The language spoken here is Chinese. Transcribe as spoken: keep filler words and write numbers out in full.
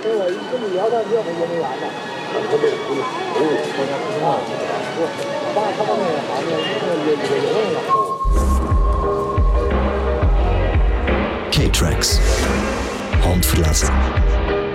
跟我跟你聊天，这不就没完了？我这不是不是不是啊，我我爸他们那个好像那个有有那个。 K-Tracks. Handverlesen.